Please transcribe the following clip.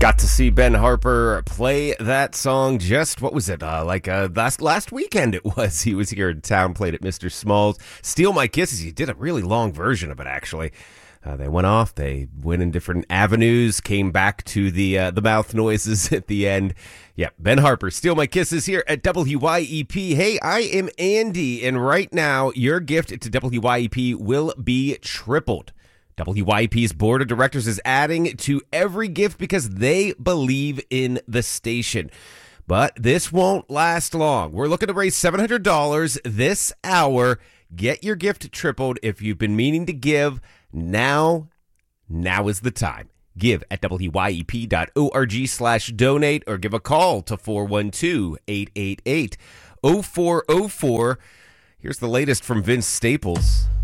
Got to see Ben Harper play that song just, what was it, last weekend it was. He was here in town, played at Mr. Smalls. Steal My Kisses, he did a really long version of it, actually. They went off, they went in different avenues, came back to the mouth noises at the end. Yeah, Ben Harper, Steal My Kisses here at WYEP. Hey, I am Andy, and right now, your gift to WYEP will be tripled. WYP's board of directors is adding to every gift because they believe in the station. But this won't last long. We're looking to raise $700 this hour. Get your gift tripled. If you've been meaning to give, now is the time. Give at wyep.org/donate or give a call to 412-888-0404. Here's the latest from Vince Staples.